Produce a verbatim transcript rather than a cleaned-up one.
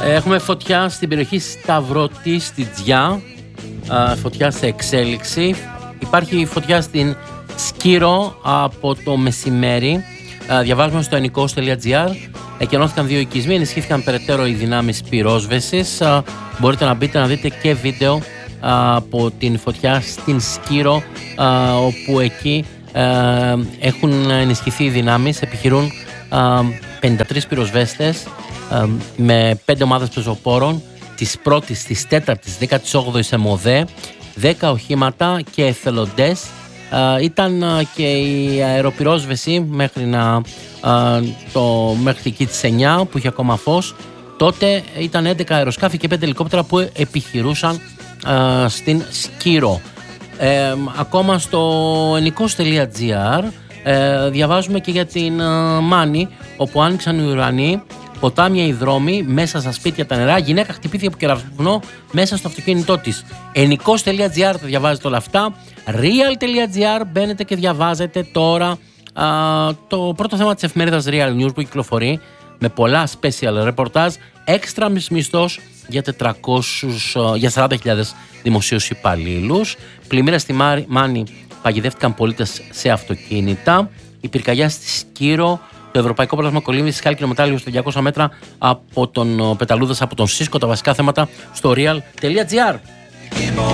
Έχουμε φωτιά στην περιοχή Σταυρωτή στη Τζιά, φωτιά σε εξέλιξη. Υπάρχει φωτιά στην Σκύρο από το μεσημέρι. Διαβάζουμε στο ενικός τελεία τζι άρ. Εκενώθηκαν δύο οικισμοί, ενισχύθηκαν περαιτέρω οι δυνάμεις πυρόσβεσης. Μπορείτε να μπείτε να δείτε και βίντεο από την φωτιά στην Σκύρο, όπου εκεί έχουν ενισχυθεί οι δυνάμεις. Επιχειρούν πενήντα τρεις πυροσβέστες με πέντε ομάδες πεζοπόρων της πρώτης, της τέταρτης, δέκατης όγδοης ΕΜΟΔΕ, δέκα οχήματα και εθελοντές. Ήταν και η αεροπυρόσβεση μέχρι, να, το, μέχρι εκεί τις εννιά που είχε ακόμα φως. Τότε ήταν έντεκα αεροσκάφη και πέντε ελικόπτερα που επιχειρούσαν α, στην Σκύρο. Ε, ακόμα στο ενικός τελεία τζι άρ ε, διαβάζουμε και για την α, Μάνη, όπου άνοιξαν οι ουρανοί, ποτάμια οι δρόμοι, μέσα στα σπίτια τα νερά, γυναίκα χτυπήθηκε από κεραυνό μέσα στο αυτοκίνητό της. ενικός τελεία τζι άρ τα διαβάζετε όλα αυτά. real τελεία τζι άρ μπαίνετε και διαβάζετε τώρα α, το πρώτο θέμα της εφημερίδας Real News που κυκλοφορεί με πολλά special reportage, έξτρα μισθός για, τετρακόσιους, για σαράντα χιλιάδες δημοσίους υπαλλήλους. Πλημμύρα στη Μάνη, παγιδεύτηκαν πολίτες σε αυτοκίνητα. Η πυρκαγιά στη Σκύρο, το ευρωπαϊκό πρωτάθλημα κολύμβησης, χάλκινο μετάλλιο στα διακόσια μέτρα από τον Πεταλούδας, από τον Σίσκο. Τα βασικά θέματα στο real τελεία τζι άρ.